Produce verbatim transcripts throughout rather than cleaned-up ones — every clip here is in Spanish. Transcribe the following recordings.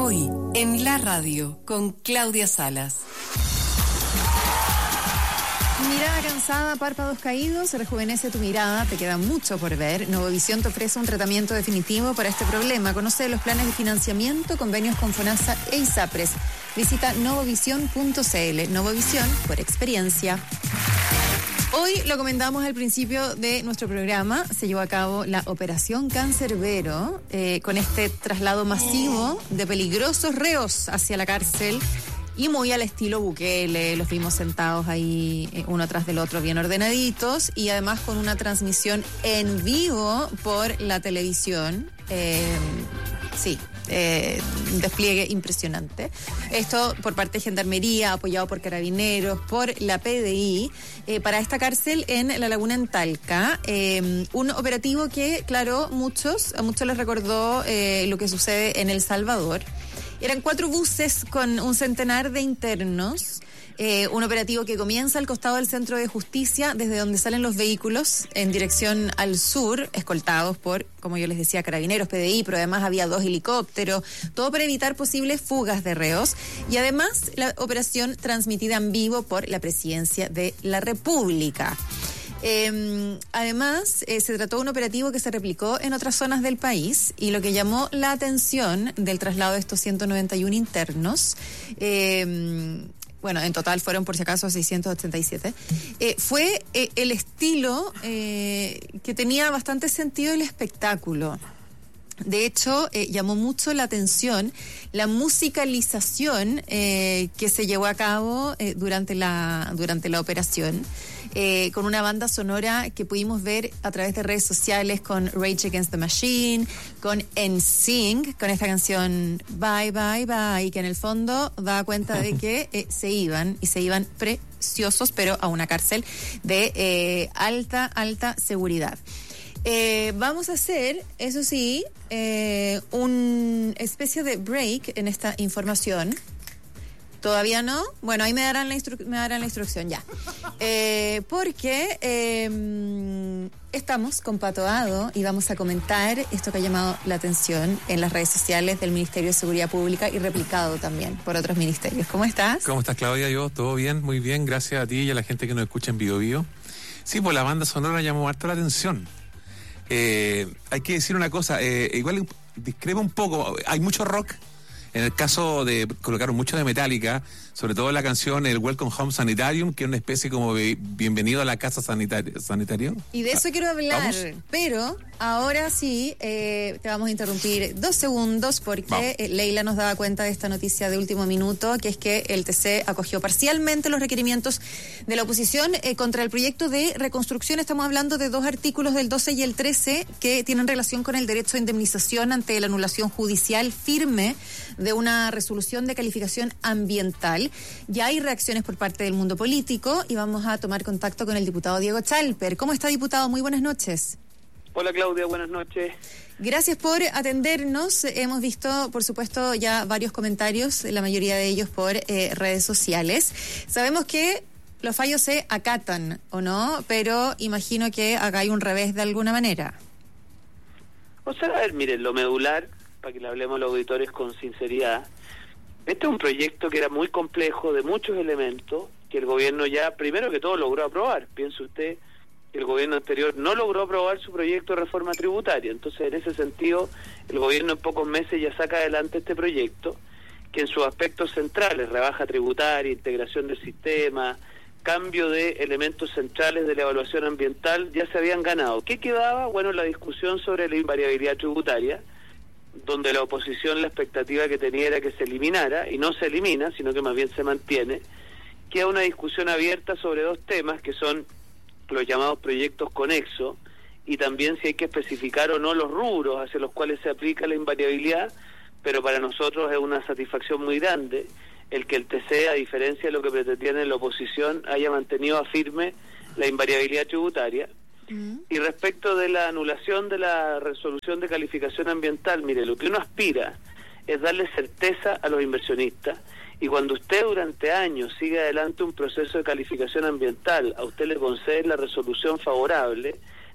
Hoy, en la radio, con Claudia Salas. Mirada cansada, párpados caídos, rejuvenece tu mirada, te queda mucho por ver. Novovisión te ofrece un tratamiento definitivo para este problema. Conoce los planes de financiamiento, convenios con FONASA e ISAPRES. Visita novovisión punto c l. Novovisión, por experiencia. Hoy lo comentamos al principio de nuestro programa, se llevó a cabo la Operación Cancerbero, eh, con este traslado masivo de peligrosos reos hacia la cárcel y muy al estilo Bukele. Los vimos sentados ahí eh, uno tras del otro bien ordenaditos y además con una transmisión en vivo por la televisión. Eh, sí. Eh, un despliegue impresionante. Esto por parte de Gendarmería, apoyado por Carabineros, por la P D I, eh, para esta cárcel en La Laguna, en Talca. Eh, un operativo que, claro, muchos, a muchos les recordó eh, lo que sucede en El Salvador. Eran cuatro buses con un centenar de internos. Eh, un operativo que comienza al costado del Centro de Justicia, desde donde salen los vehículos en dirección al sur, escoltados por, como yo les decía, Carabineros, P D I, pero además había dos helicópteros, todo para evitar posibles fugas de reos. Y además la operación transmitida en vivo por la Presidencia de la República. Eh, además, eh, se trató de un operativo que se replicó en otras zonas del país y lo que llamó la atención del traslado de estos ciento noventa y uno internos, eh, bueno, en total fueron por si acaso seiscientos ochenta y siete, eh, fue eh, el estilo eh, que tenía bastante sentido el espectáculo. De hecho, eh, llamó mucho la atención la musicalización eh, que se llevó a cabo eh, durante la durante la operación, eh, con una banda sonora que pudimos ver a través de redes sociales con Rage Against the Machine, con N Sync, con esta canción Bye Bye Bye, que en el fondo da cuenta de que eh, se iban, y se iban preciosos, pero a una cárcel de eh, alta, alta seguridad. Eh, vamos a hacer, eso sí, eh, una especie de break en esta información. ¿Todavía no? Bueno, ahí me darán la, instru- me darán la instrucción ya. Eh, porque eh, estamos con Pato Dado y vamos a comentar esto que ha llamado la atención en las redes sociales del Ministerio de Seguridad Pública y replicado también por otros ministerios. ¿Cómo estás? ¿Cómo estás, Claudia? Yo, todo bien, muy bien, gracias a ti y a la gente que nos escucha en Bio Bio. Sí, pues la banda sonora llamó harto la atención. Eh, hay que decir una cosa, eh, igual discrepa un poco, hay mucho rock. En el caso de, colocaron mucho de Metallica, sobre todo la canción el Welcome Home Sanitarium, que es una especie como de bienvenido a la casa sanitaria, sanitario. Y de eso ah, quiero hablar, ¿vamos? Pero ahora sí, eh, te vamos a interrumpir dos segundos porque eh, Leila nos daba cuenta de esta noticia de último minuto, que es que el T C acogió parcialmente los requerimientos de la oposición eh, contra el proyecto de reconstrucción. Estamos hablando de dos artículos del doce y el trece que tienen relación con el derecho a indemnización ante la anulación judicial firme de una resolución de calificación ambiental. Ya hay reacciones por parte del mundo político y vamos a tomar contacto con el diputado Diego Chalper. ¿Cómo está, diputado? Muy buenas noches. Hola, Claudia, buenas noches. Gracias por atendernos. Hemos visto, por supuesto, ya varios comentarios, la mayoría de ellos por eh, redes sociales. Sabemos que los fallos se acatan, ¿o no? Pero imagino que acá hay un revés de alguna manera. O sea, a ver, miren, lo medular, para que le hablemos a los auditores con sinceridad, este es un proyecto que era muy complejo, de muchos elementos, que el gobierno ya, primero que todo, logró aprobar. Piense usted que el gobierno anterior no logró aprobar su proyecto de reforma tributaria. Entonces, en ese sentido, el gobierno en pocos meses ya saca adelante este proyecto, que en sus aspectos centrales, rebaja tributaria, integración del sistema, cambio de elementos centrales de la evaluación ambiental, ya se habían ganado. ¿Qué quedaba? Bueno, la discusión sobre la invariabilidad tributaria, donde la oposición, la expectativa que tenía era que se eliminara, y no se elimina, sino que más bien se mantiene. Queda una discusión abierta sobre dos temas, que son los llamados proyectos conexos, y también si hay que especificar o no los rubros hacia los cuales se aplica la invariabilidad, pero para nosotros es una satisfacción muy grande el que el T C, a diferencia de lo que pretendían en la oposición, haya mantenido a firme la invariabilidad tributaria. Y respecto de la anulación de la resolución de calificación ambiental, mire, lo que uno aspira es darle certeza a los inversionistas, y cuando usted durante años sigue adelante un proceso de calificación ambiental, a usted le concede la resolución favorable,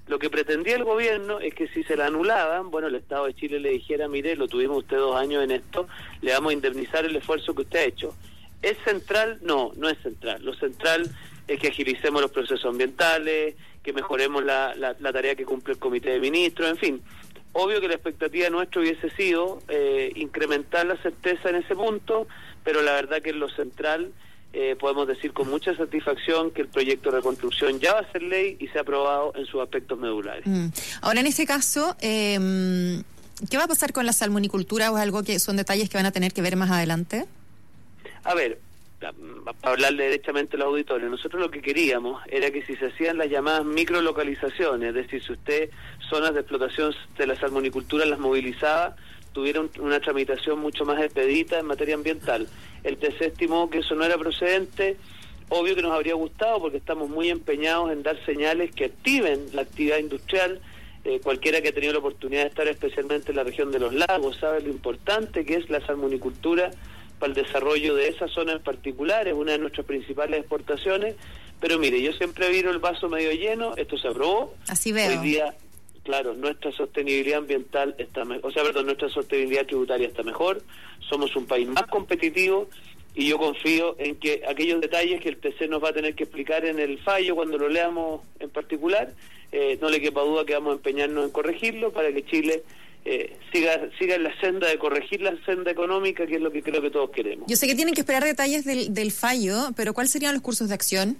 Lo que pretendía el gobierno es que si se la anulaban, bueno, el Estado de Chile le dijera, mire, lo tuvimos usted dos años en esto, le vamos a indemnizar el esfuerzo que usted ha hecho. ¿Es central? No, no es central. Lo central es que agilicemos los procesos ambientales, que mejoremos la, la, la tarea que cumple el Comité de Ministros, en fin. Obvio que la expectativa nuestra hubiese sido eh, incrementar la certeza en ese punto, pero la verdad que en lo central eh, podemos decir con mucha satisfacción que el proyecto de reconstrucción ya va a ser ley y se ha aprobado en sus aspectos medulares. Mm. Ahora, en este caso, eh, ¿qué va a pasar con la salmonicultura o es algo que son detalles que van a tener que ver más adelante? A ver, para hablarle directamente a los auditores, nosotros lo que queríamos era que si se hacían las llamadas microlocalizaciones, es decir, si usted zonas de explotación de la salmonicultura las movilizaba, tuviera un, una tramitación mucho más expedita en materia ambiental. El T C estimó que eso no era procedente. Obvio que nos habría gustado porque estamos muy empeñados en dar señales que activen la actividad industrial. Eh, cualquiera que ha tenido la oportunidad de estar especialmente en la región de los lagos sabe lo importante que es la salmonicultura para el desarrollo de esa zona en particular, es una de nuestras principales exportaciones, pero mire, yo siempre viro el vaso medio lleno, esto se aprobó. Así veo. Hoy día, claro, nuestra sostenibilidad ambiental está mejor, o sea, perdón, nuestra sostenibilidad tributaria está mejor, somos un país más competitivo y yo confío en que aquellos detalles que el T C nos va a tener que explicar en el fallo cuando lo leamos en particular, eh, no le quepa duda que vamos a empeñarnos en corregirlo para que Chile Eh, siga siga en la senda de corregir la senda económica, que es lo que creo que todos queremos. Yo sé que tienen que esperar detalles del, del fallo, pero ¿cuáles serían los cursos de acción?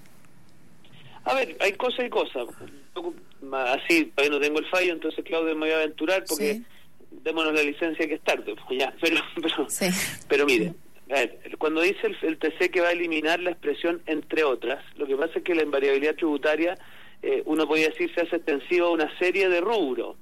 A ver, hay cosas y cosas. Así, todavía no tengo el fallo, entonces, Claudia, me voy a aventurar porque sí. Démonos la licencia que es tarde. Pues ya, pero pero, sí. pero mire, a ver, cuando dice el, el T C que va a eliminar la expresión entre otras, lo que pasa es que la invariabilidad tributaria, eh, uno podría decir, se hace extensiva a una serie de rubros.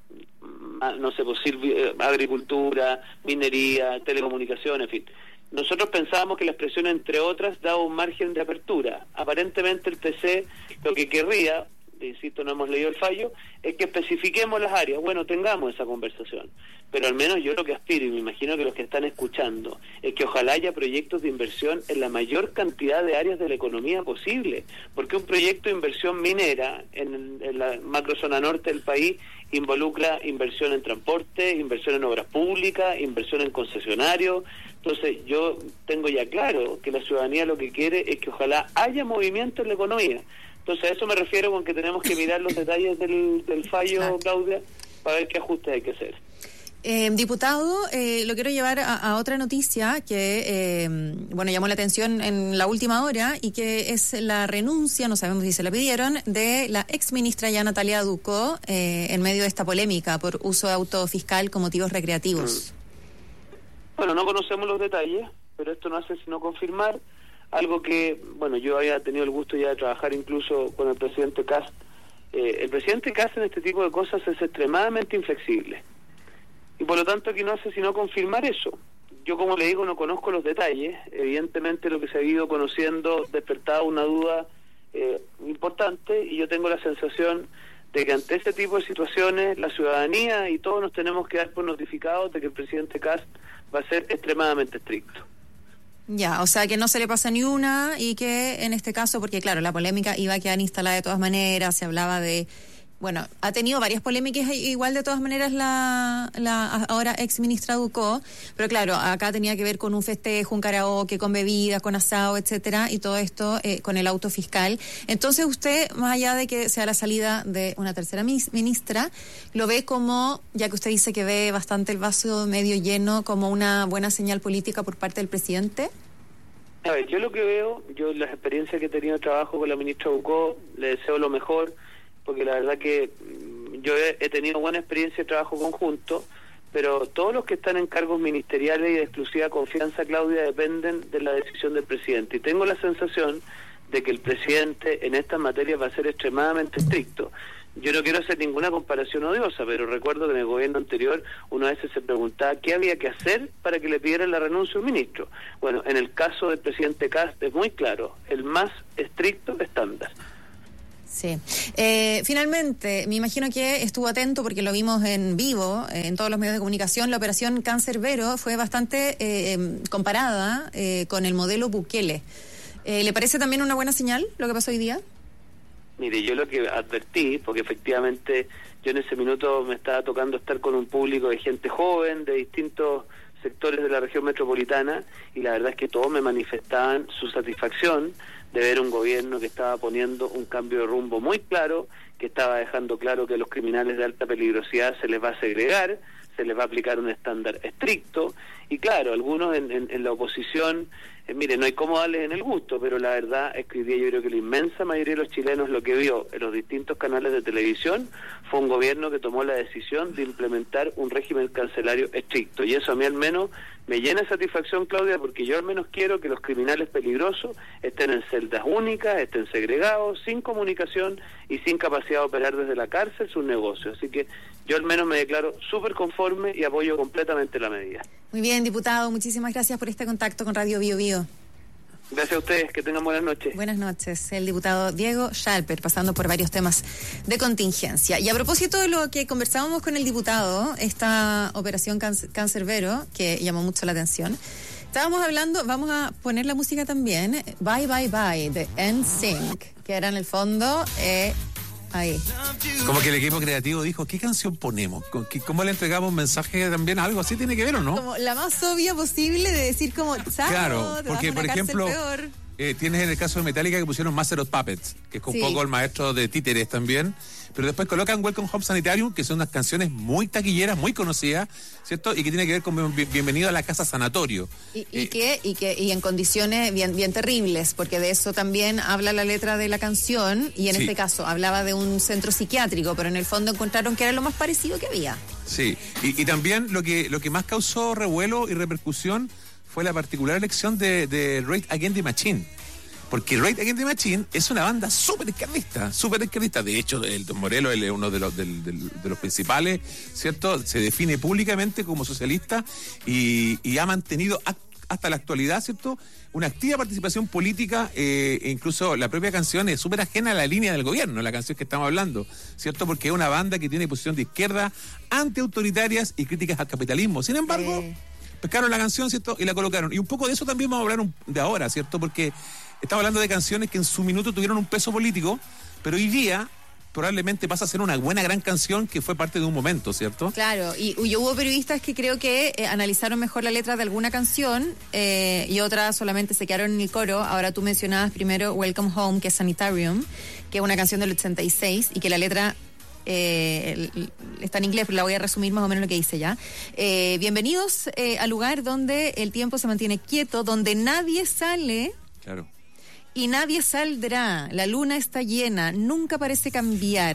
No sé, pues agricultura, minería, telecomunicaciones, en fin. Nosotros pensábamos que la expresión entre otras daba un margen de apertura. Aparentemente el T C lo que querría, insisto, no hemos leído el fallo, es que especifiquemos las áreas. Bueno, tengamos esa conversación. Pero al menos yo lo que aspiro, y me imagino que los que están escuchando, es que ojalá haya proyectos de inversión en la mayor cantidad de áreas de la economía posible. Porque un proyecto de inversión minera en, en la macrozona norte del país involucra inversión en transporte, inversión en obras públicas, inversión en concesionarios. Entonces yo tengo ya claro que la ciudadanía lo que quiere es que ojalá haya movimiento en la economía. Entonces a eso me refiero con que tenemos que mirar los detalles del, del fallo, claro. Claudia, para ver qué ajustes hay que hacer. Eh, diputado, eh, lo quiero llevar a, a otra noticia que, eh, bueno, llamó la atención en la última hora y que es la renuncia, no sabemos si se la pidieron, de la exministra ya Natalia Ducó eh, en medio de esta polémica por uso de auto fiscal con motivos recreativos. Bueno, no conocemos los detalles, pero esto no hace sino confirmar algo que, bueno, yo había tenido el gusto ya de trabajar incluso con el presidente Kast. Eh, el presidente Kast en este tipo de cosas es extremadamente inflexible. Y por lo tanto aquí no hace sino confirmar eso. Yo, como le digo, no conozco los detalles. Evidentemente lo que se ha ido conociendo despertaba una duda eh, importante y yo tengo la sensación de que ante este tipo de situaciones la ciudadanía y todos nos tenemos que dar por notificados de que el presidente Kast va a ser extremadamente estricto. Ya, o sea que no se le pasa ni una y que en este caso, porque claro, la polémica iba a quedar instalada de todas maneras, se hablaba de... Bueno, ha tenido varias polémicas igual de todas maneras la, la ahora ex ministra Ducó, pero claro, acá tenía que ver con un festejo, un karaoke, con bebidas, con asado, etcétera, y todo esto eh, con el auto fiscal. Entonces usted, más allá de que sea la salida de una tercera ministra, lo ve como, ya que usted dice que ve bastante el vaso medio lleno, como una buena señal política por parte del presidente. A ver, yo lo que veo, yo las experiencias que he tenido de trabajo con la ministra Ducó, le deseo lo mejor, porque la verdad que yo he, he tenido buena experiencia de trabajo conjunto, pero todos los que están en cargos ministeriales y de exclusiva confianza, Claudia, dependen de la decisión del presidente. Y tengo la sensación de que el presidente en estas materias va a ser extremadamente estricto. Yo no quiero hacer ninguna comparación odiosa, pero recuerdo que en el gobierno anterior una vez se preguntaba qué había que hacer para que le pidieran la renuncia a un ministro. Bueno, en el caso del presidente Kast es muy claro, el más estricto estándar. Sí. Eh, finalmente, me imagino que estuvo atento porque lo vimos en vivo, eh, en todos los medios de comunicación. La operación Cancerbero fue bastante eh, comparada eh, con el modelo Bukele. Eh, ¿Le parece también una buena señal lo que pasó hoy día? Mire, yo lo que advertí, porque efectivamente yo en ese minuto me estaba tocando estar con un público de gente joven, de distintos sectores de la región metropolitana, y la verdad es que todos me manifestaban su satisfacción de ver un gobierno que estaba poniendo un cambio de rumbo muy claro, que estaba dejando claro que a los criminales de alta peligrosidad se les va a segregar, se les va a aplicar un estándar estricto, y claro, algunos en, en, en la oposición, eh, mire, no hay cómo darles en el gusto, pero la verdad es que hoy día yo creo que la inmensa mayoría de los chilenos lo que vio en los distintos canales de televisión fue un gobierno que tomó la decisión de implementar un régimen carcelario estricto, y eso a mí al menos me llena de satisfacción, Claudia, porque yo al menos quiero que los criminales peligrosos estén en celdas únicas, estén segregados, sin comunicación y sin capacidad de operar desde la cárcel sus negocios. Así que yo al menos me declaro súper conforme y apoyo completamente la medida. Muy bien, diputado, muchísimas gracias por este contacto con Radio Bio Bio. Gracias a ustedes, que tengan buenas noches. Buenas noches, el diputado Diego Schalper, pasando por varios temas de contingencia. Y a propósito de lo que conversábamos con el diputado, esta operación Cancerbero, que llamó mucho la atención, estábamos hablando, vamos a poner la música también, Bye Bye Bye, de N Sync, que era en el fondo... Eh, Ahí. Como que el equipo creativo dijo, ¿qué canción ponemos? ¿Cómo le entregamos un mensaje también? ¿Algo así tiene que ver o no? Como la más obvia posible de decir como, ¿sabes? Claro, porque por ejemplo, eh, tienes en el caso de Metallica que pusieron Master of Puppets, que es un sí. poco el maestro de títeres también, pero después colocan Welcome Home Sanitarium, que son unas canciones muy taquilleras, muy conocidas, ¿cierto? Y que tiene que ver con Bienvenido a la Casa Sanatorio. Y, y, eh, que, y, que, y en condiciones bien, bien terribles, porque de eso también habla la letra de la canción, y en sí. este caso hablaba de un centro psiquiátrico, pero en el fondo encontraron que era lo más parecido que había. Sí, y, y también lo que, lo que más causó revuelo y repercusión fue la particular elección de, de Rage Against the Machine. Porque Rage Against the Machine es una banda súper izquierdista, súper izquierdista. De hecho, el Don Morelos es uno de los, del, del, de los principales, ¿cierto? Se define públicamente como socialista y, y ha mantenido hasta la actualidad, ¿cierto?, una activa participación política, eh, e incluso la propia canción es súper ajena a la línea del gobierno, la canción que estamos hablando, ¿cierto? Porque es una banda que tiene posición de izquierda, antiautoritarias y críticas al capitalismo. Sin embargo, eh. pescaron la canción, ¿cierto?, y la colocaron. Y un poco de eso también vamos a hablar un, de ahora, ¿cierto? Porque estamos hablando de canciones que en su minuto tuvieron un peso político, pero hoy día probablemente pasa a ser una buena gran canción que fue parte de un momento, ¿cierto? Claro, y, y hubo periodistas que creo que eh, analizaron mejor la letra de alguna canción eh, y otras solamente se quedaron en el coro. Ahora tú mencionabas primero Welcome Home, que es Sanitarium, que es una canción del ochenta y seis y que la letra eh, está en inglés, pero la voy a resumir más o menos lo que dice ya. Eh, bienvenidos eh, al lugar donde el tiempo se mantiene quieto, donde nadie sale. Claro. Y nadie saldrá, la luna está llena, nunca parece cambiar.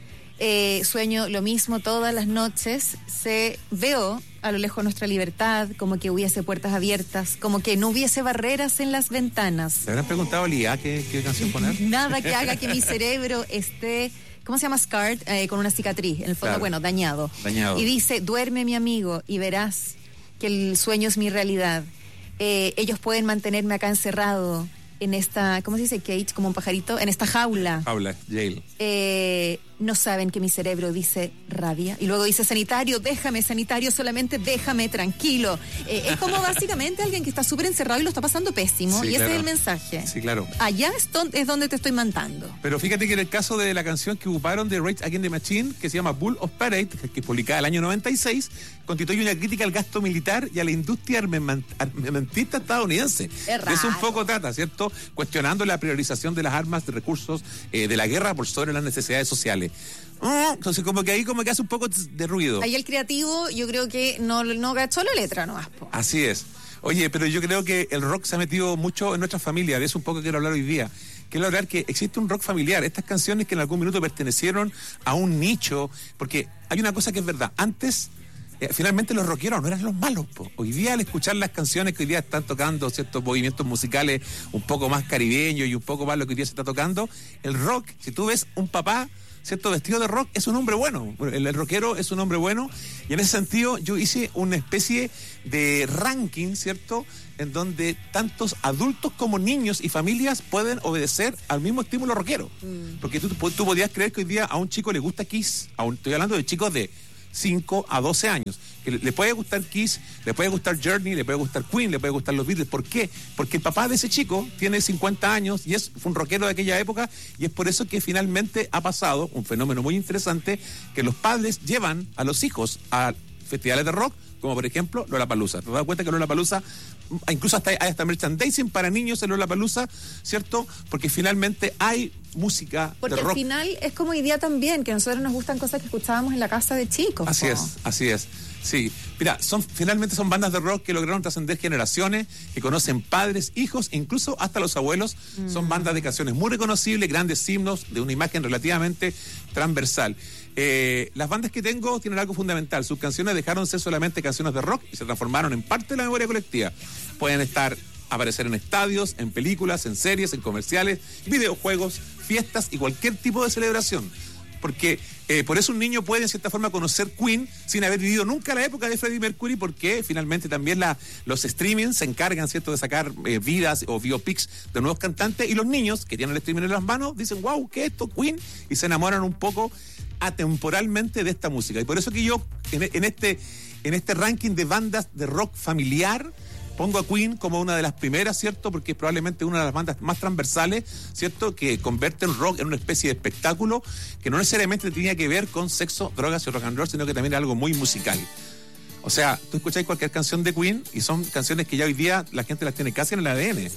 Eh, sueño lo mismo todas las noches, se veo a lo lejos nuestra libertad, como que hubiese puertas abiertas, como que no hubiese barreras en las ventanas. ¿Te habrán preguntado a Lía qué, qué canción poner? Nada que haga que mi cerebro esté, ¿cómo se llama? Scarred, eh, con una cicatriz, en el fondo, claro. bueno, dañado. Dañado. Y dice, duerme mi amigo y verás que el sueño es mi realidad. Eh, ellos pueden mantenerme acá encerrado en esta, ¿cómo se dice? Cage, como un pajarito, en esta jaula. Jaula, jail. Eh, no saben que mi cerebro dice rabia. Y luego dice, sanitario, déjame, sanitario, solamente déjame tranquilo. Eh, es como básicamente alguien que está súper encerrado y lo está pasando pésimo. Sí, y ese claro. es el mensaje. Sí, claro. Allá es, don, es donde te estoy mandando. Pero fíjate que en el caso de la canción que ocuparon de Rage Against the Machine, que se llama Bull of Parade, que es publicada el año noventa y seis, constituye una crítica al gasto militar y a la industria armamentista estadounidense. Es raro. Eso un poco trata, ¿cierto? Cuestionando la priorización de las armas de recursos eh, de la guerra por sobre las necesidades sociales. Entonces como que ahí como que hace un poco de ruido. Ahí el creativo yo creo que no, no gachó la letra, ¿no? Así es. Oye, pero yo creo que el rock se ha metido mucho en nuestras familias, de eso un poco quiero hablar hoy día. Quiero hablar que existe un rock familiar, estas canciones que en algún minuto pertenecieron a un nicho, porque hay una cosa que es verdad, antes eh, finalmente los rockeros no eran los malos, po. Hoy día al escuchar las canciones que hoy día están tocando ciertos movimientos musicales un poco más caribeños y un poco más lo que hoy día se está tocando, el rock, si tú ves un papá cierto vestido de rock, es un hombre bueno, el, el rockero es un hombre bueno, y en ese sentido yo hice una especie de ranking, ¿cierto?, en donde tantos adultos como niños y familias pueden obedecer al mismo estímulo rockero, mm. porque tú, tú podías creer que hoy día a un chico le gusta Kiss, a un, estoy hablando de chicos de cinco a doce años. Que le, le puede gustar Kiss, le puede gustar Journey, le puede gustar Queen, le puede gustar los Beatles. ¿Por qué? Porque el papá de ese chico tiene cincuenta años y es fue un rockero de aquella época, y es por eso que finalmente ha pasado un fenómeno muy interesante, que los padres llevan a los hijos a festivales de rock, como por ejemplo Lollapalooza. ¿Te das cuenta que Lollapalooza, incluso hasta hay hasta merchandising para niños en Lollapalooza, ¿cierto? Porque finalmente hay música Porque de rock. al final es como hoy día también, que a nosotros nos gustan cosas que escuchábamos en la casa de chicos. Así po. es, así es. Sí, mira, son finalmente son bandas de rock que lograron trascender generaciones, que conocen padres, hijos, incluso hasta los abuelos. Mm. Son bandas de canciones muy reconocibles, grandes himnos, de una imagen relativamente transversal. Eh, las bandas que tengo tienen algo fundamental. Sus canciones dejaron de ser solamente canciones de rock y se transformaron en parte de la memoria colectiva. Pueden estar, aparecer en estadios, en películas, en series, en comerciales, videojuegos, fiestas y cualquier tipo de celebración. Porque eh, por eso un niño puede en cierta forma conocer Queen sin haber vivido nunca la época de Freddie Mercury, porque finalmente también la, los streamings se encargan, ¿cierto?, de sacar eh, vidas o biopics de nuevos cantantes, y los niños que tienen el streaming en las manos dicen, wow, ¿qué es esto, Queen? Y se enamoran un poco atemporalmente de esta música. Y por eso que yo en, en este en este ranking de bandas de rock familiar pongo a Queen como una de las primeras, ¿cierto? Porque es probablemente una de las bandas más transversales, ¿cierto? Que convierte el rock en una especie de espectáculo que no necesariamente tenía que ver con sexo, drogas y rock and roll, sino que también era algo muy musical. O sea, tú escucháis cualquier canción de Queen y son canciones que ya hoy día la gente las tiene casi en el A D N.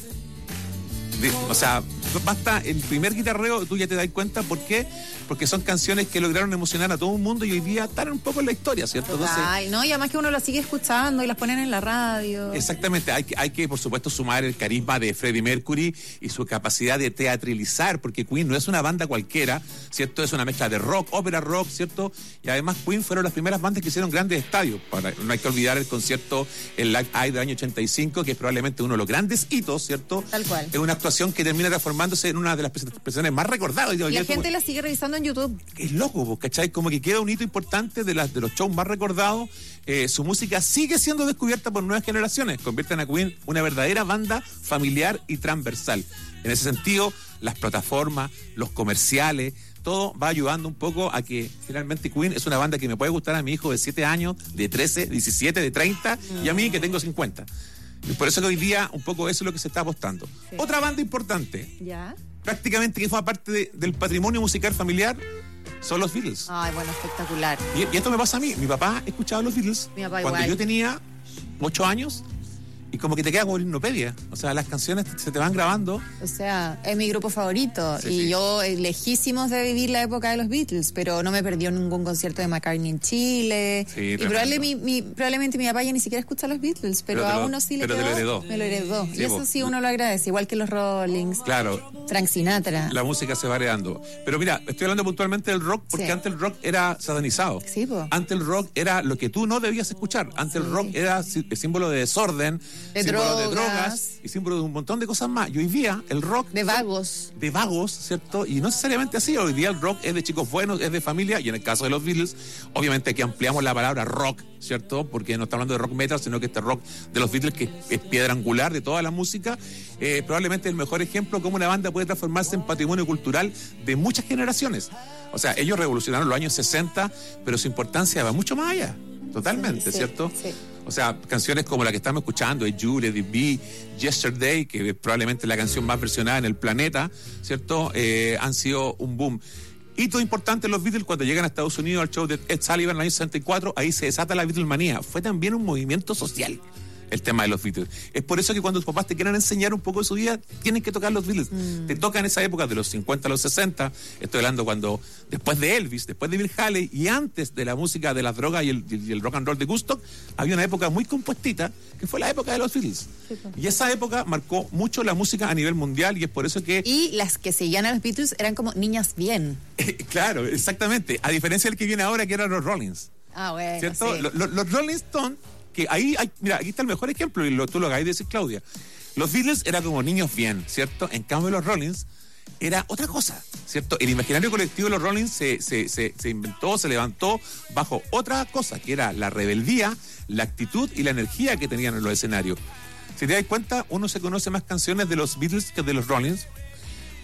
De, o sea, basta el primer guitarreo, tú ya te das cuenta. ¿Por qué? Porque son canciones que lograron emocionar a todo el mundo y hoy día están un poco en la historia, ¿cierto? Total, Entonces, no, y además que uno las sigue escuchando y las ponen en la radio. Exactamente, hay que, hay que por supuesto sumar el carisma de Freddie Mercury y su capacidad de teatralizar, porque Queen no es una banda cualquiera, ¿cierto? Es una mezcla de rock, ópera rock, ¿cierto? Y además Queen fueron las primeras bandas que hicieron grandes estadios. Para, no hay que olvidar el concierto, el Live Aid del año ochenta y cinco, que es probablemente uno de los grandes hitos, ¿cierto? Tal cual. Es una actuación que termina transformándose en una de las presentaciones más recordadas. Y la gente la sigue revisando en YouTube. Es loco, ¿cachai? Como que queda un hito importante de, las, de los shows más recordados. Eh, su música sigue siendo descubierta por nuevas generaciones. Convierten a Queen una verdadera banda familiar y transversal. En ese sentido, las plataformas, los comerciales, todo va ayudando un poco a que finalmente Queen es una banda que me puede gustar a mi hijo de siete años, de trece, diecisiete, de treinta, mm. y a mí que tengo cincuenta. Y por eso que hoy día un poco eso es lo que se está apostando. Sí. Otra banda importante, ¿ya?, prácticamente que forma parte de, del patrimonio musical familiar, son los Beatles. Ay, bueno, espectacular. Y, y esto me pasa a mí. Mi papá escuchaba los Beatles Mi papá cuando igual. yo tenía ocho años, y como que te queda como hipnopedia. O sea, las canciones se te van grabando. O sea, es mi grupo favorito. Sí, y sí. yo, eh, lejísimos de vivir la época de los Beatles, pero no me perdió ningún concierto de McCartney en Chile. Sí, y probable, mi, mi, probablemente mi papá ya ni siquiera escucha los Beatles, pero, Pero te a lo- uno sí le pero te quedó. lo heredó. Me lo heredó. Sí, y eso vos. sí uno lo agradece, igual que los Rollings, Claro, Frank Sinatra. la música se va heredando. Pero mira, estoy hablando puntualmente del rock porque Sí. antes el rock era satanizado. Sí, po. Antes el rock era lo que tú no debías escuchar. Antes el Sí. rock era sí- símbolo de desorden, De símbolo de drogas. drogas y símbolo de un montón de cosas más. Y hoy día el rock... De vagos. de vagos, ¿cierto? Y no necesariamente así. Hoy día el rock es de chicos buenos, es de familia, y en el caso de los Beatles, obviamente aquí ampliamos la palabra rock, ¿cierto? Porque no está hablando de rock metal, sino que este rock de los Beatles, que es piedra angular de toda la música, eh, probablemente el mejor ejemplo cómo una banda puede transformarse en patrimonio cultural de muchas generaciones. O sea, ellos revolucionaron los años sesenta, pero su importancia va mucho más allá, totalmente, Sí, sí, ¿cierto? sí. O sea, canciones como la que estamos escuchando, Hey Jude, Let It Be, Yesterday, que es probablemente la canción más versionada en el planeta, ¿cierto? Eh, han sido un boom. Hito importante en los Beatles cuando llegan a Estados Unidos al show de Ed Sullivan en el año sesenta y cuatro, ahí se desata la Beatlemanía. Fue también un movimiento social el tema de los Beatles. Es por eso que cuando tus papás te quieran enseñar un poco de su vida, tienen que tocar los Beatles. Mm. Te tocan esa época de los cincuenta a los sesenta, estoy hablando cuando, después de Elvis, después de Bill Haley y antes de la música de las drogas y el, y el rock and roll de Woodstock, había una época muy compuestita, que fue la época de los Beatles. Sí, pues. Y esa época marcó mucho la música a nivel mundial, y es por eso que... Y las que seguían a los Beatles eran como niñas bien. Claro, exactamente. A diferencia del que viene ahora, que eran los Rollins. Ah, bueno, ¿cierto? sí. Los, los, los Rolling Stones, que ahí hay, mira, aquí está el mejor ejemplo, y lo, tú lo acabas de decir, Claudia. Los Beatles eran como niños bien, ¿cierto? En cambio, los Rollins era otra cosa, ¿cierto? El imaginario colectivo de los Rollins se, se, se, se inventó, se levantó bajo otra cosa, que era la rebeldía, la actitud y la energía que tenían en los escenarios. Si te das cuenta, uno se conoce más canciones de los Beatles que de los Rollins,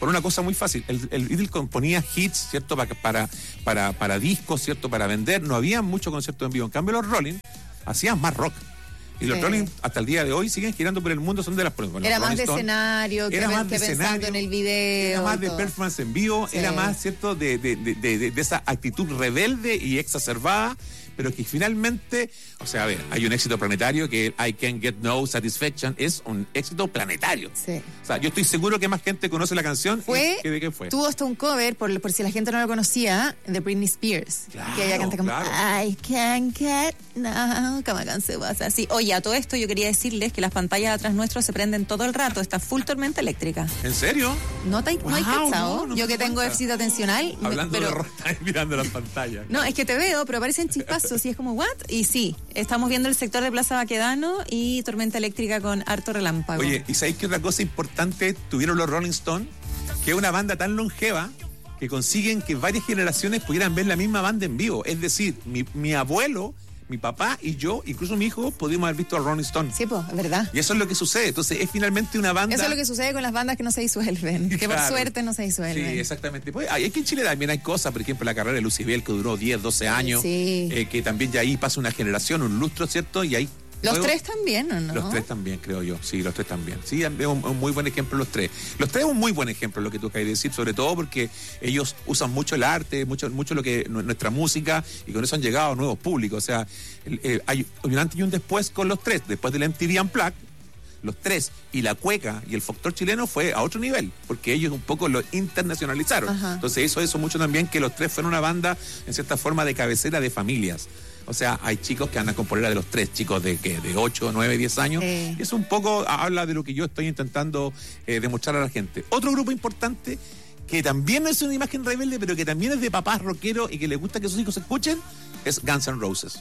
por una cosa muy fácil. El, el Beatles componía hits, ¿cierto? Para, para, para, para discos, ¿cierto? Para vender. No había mucho concierto en vivo. En cambio, los Rolling hacían más rock. Y los sí. Rolling, hasta el día de hoy, siguen girando por el mundo, son de las... Bueno, era más Rolling de Stone, escenario, que, era más que de pensando escenario, en el video. Era más de performance en vivo, sí. Era más, ¿cierto?, de, de, de, de, de esa actitud rebelde y exacerbada, pero que finalmente, o sea, a ver, hay un éxito planetario que I Can't Get No Satisfaction es un éxito planetario. Sí. O sea, yo estoy seguro que más gente conoce la canción fue, que de qué fue. Tuvo hasta un cover, por, por si la gente no lo conocía, de Britney Spears. Claro, que ella canta como claro. I can't get no, como canción así. Oye, a todo esto yo quería decirles que las pantallas atrás nuestro se prenden todo el rato, está full tormenta eléctrica. ¿En serio? No, te, wow, no hay cachado. No, no yo que tengo cuenta. déficit atencional. Hablando pero, de rotar y mirando las pantallas. No, es que te veo, pero aparecen chispazos y es como, ¿what? Y sí, estamos viendo el sector de Plaza Baquedano y tormenta eléctrica con harto relámpago. Oye, ¿y sabéis qué otra cosa importante tuvieron los Rolling Stones? Que es una banda tan longeva que consiguen que varias generaciones pudieran ver la misma banda en vivo. Es decir, mi, mi abuelo, mi papá y yo, incluso mi hijo, pudimos haber visto a Rolling Stones. Sí, pues, es verdad. Y eso es lo que sucede. Entonces, es finalmente una banda... Eso es lo que sucede con las bandas que no se disuelven, que claro. por suerte no se disuelven. Sí, exactamente. Pues, hay, es que en Chile también hay cosas, por ejemplo, la carrera de Lucibel, que duró diez, doce años, sí. eh, que también ya ahí pasa una generación, un lustro, ¿cierto? Y ahí... Los luego, tres también, ¿o no? Los tres también, creo yo. Sí, los tres también. Sí, es un, un muy buen ejemplo los tres. Los tres es un muy buen ejemplo lo que tú acabas de decir, sobre todo porque ellos usan mucho el arte, mucho, mucho lo que nuestra música, y con eso han llegado a nuevos públicos. O sea, el, el, hay un antes y un después con los tres. Después del M T V Unplugged, los tres y la cueca y el folclore chileno fue a otro nivel, porque ellos un poco lo internacionalizaron. Ajá. Entonces eso hizo mucho también que los tres fueran una banda, en cierta forma, de cabecera de familias. O sea, hay chicos que andan con polera de los tres, chicos de ¿qué? De ocho, nueve, diez años. Sí. Y eso un poco habla de lo que yo estoy intentando eh, demostrar a la gente. Otro grupo importante, que también es una imagen rebelde, pero que también es de papás rockeros y que les gusta que sus hijos escuchen, es Guns N' Roses.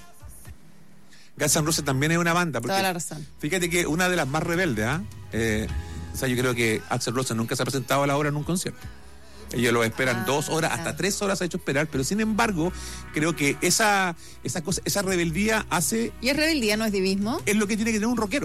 Guns N' Roses también es una banda. Porque, toda la razón. Fíjate que una de las más rebeldes, ¿ah? ¿eh? Eh, o sea, yo creo que Axl Rose nunca se ha presentado a la hora en un concierto. Ellos lo esperan ah, dos horas, hasta tres horas ha hecho esperar, pero sin embargo, creo que esa, esa cosa, esa rebeldía hace... ¿Y es rebeldía, no es divismo? Es lo que tiene que tener un rockero.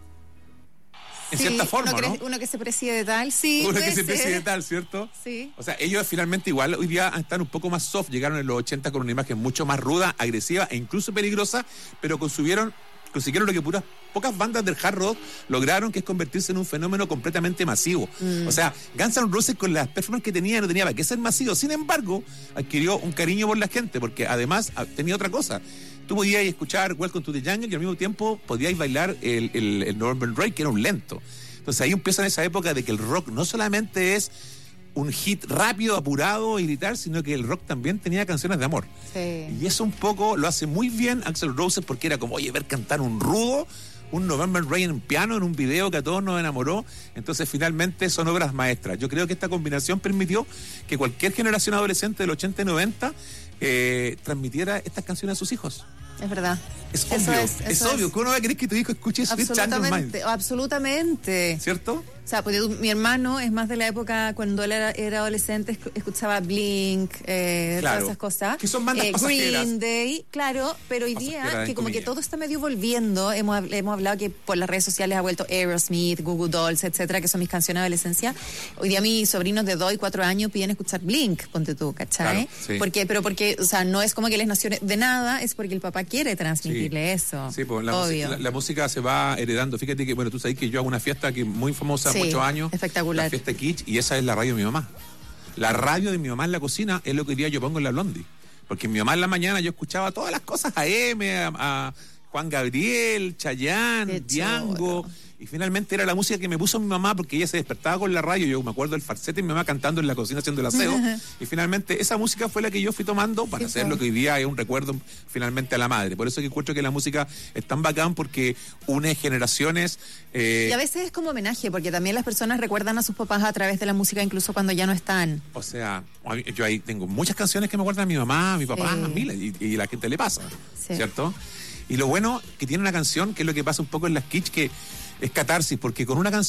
En sí, cierta forma, uno que, ¿no? Uno que se preside de tal, sí. Uno que se preside de tal, ¿cierto? Sí. O sea, ellos finalmente igual hoy día están un poco más soft, llegaron en los ochenta con una imagen mucho más ruda, agresiva e incluso peligrosa, pero consumieron... consiguieron lo que puras pocas bandas del hard rock lograron, que es convertirse en un fenómeno completamente masivo. Mm. O sea, Guns N' Roses con las performances que tenía no tenía para qué ser masivo. Sin embargo, adquirió un cariño por la gente, porque además tenía otra cosa. Tú podías escuchar Welcome to the Jungle y al mismo tiempo podías bailar el, el, el Northern Ride, que era un lento. Entonces ahí empieza en esa época de que el rock no solamente es un hit rápido, apurado y gritar, sino que el rock también tenía canciones de amor. Sí. Y eso un poco lo hace muy bien Axl Rose, porque era como, oye, ver cantar un rudo, un November Rain en piano, en un video que a todos nos enamoró. Entonces finalmente son obras maestras. Yo creo que esta combinación permitió que cualquier generación adolescente del ochenta y noventa eh, transmitiera estas canciones a sus hijos. Es verdad. Es obvio, eso es, eso es obvio. ¿Cómo no va a querer que tu hijo escuche Sweet Child of Mine? Absolutamente. ¿Cierto? O sea, porque mi hermano es más de la época cuando él era, era adolescente, escuchaba Blink, eh, claro. todas esas cosas. Que son bandas eh, pasajeras. Green Day, claro, pero hoy día que como que todo está medio volviendo, hemos, hemos hablado que por las redes sociales ha vuelto Aerosmith, Google Dolls, etcétera, que son mis canciones de adolescencia. Hoy día mis sobrinos de dos y cuatro años piden escuchar Blink, ponte tú, ¿cachai? Claro, sí. Porque, pero porque, o sea, no es como que les nació de nada, es porque el papá quiere transmitirle sí. eso. Sí, pues la, obvio. Música, la, la música se va heredando. Fíjate que, bueno, tú sabes que yo hago una fiesta que muy famosa, sí, muchos años. Espectacular. La fiesta Kitsch, y esa es la radio de mi mamá. La radio de mi mamá en la cocina es lo que hoy día yo pongo en la Blondie. Porque mi mamá en la mañana yo escuchaba todas las cosas, a M, a, a Juan Gabriel, Chayanne, Diango. Y finalmente era la música que me puso mi mamá, porque ella se despertaba con la radio. Yo me acuerdo del falsete de mi mamá cantando en la cocina haciendo el aseo. Uh-huh. Y finalmente esa música fue la que yo fui tomando para sí, hacer claro. lo que hoy día es un recuerdo finalmente a la madre. Por eso que encuentro que la música es tan bacán, porque une generaciones. Eh... Y a veces es como homenaje, porque también las personas recuerdan a sus papás a través de la música, incluso cuando ya no están. O sea, yo ahí tengo muchas canciones que me guardan a mi mamá, a mi papá, sí. a mí, y, y a la gente le pasa, sí. ¿cierto? Y lo bueno que tiene una canción, que es lo que pasa un poco en las kitsch, que es catarsis, porque con una canción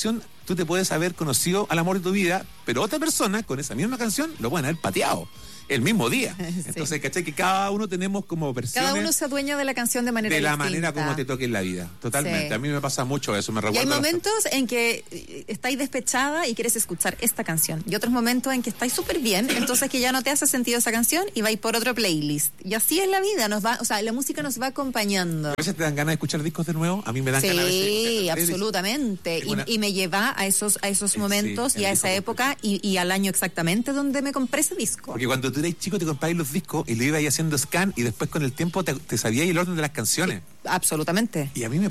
tú te puedes haber conocido al amor de tu vida, pero otra persona con esa misma canción lo pueden haber pateado el mismo día. Sí. Entonces, ¿cachai? Que cada uno tenemos como versiones. Cada uno se adueña de la canción de manera De la distinta. manera como te toque en la vida. Totalmente. Sí. A mí me pasa mucho eso. Me recuerda. Y hay momentos las... en que estáis despechada y quieres escuchar esta canción. Y otros momentos en que estáis súper bien, entonces que ya no te hace sentido esa canción y vais por otro playlist. Y así es la vida. Nos va, o sea, la música nos va acompañando. A veces te dan ganas de escuchar discos de nuevo. A mí me dan sí, ganas de Sí, absolutamente. Y, una... y me lleva a esos, a esos momentos sí, y a esa época y, y al año exactamente donde me compré ese disco. Porque cuando tú eres chico te comprabas los discos y lo ibas haciendo scan y después con el tiempo te, te sabías el orden de las canciones. Sí, absolutamente. Y a mí me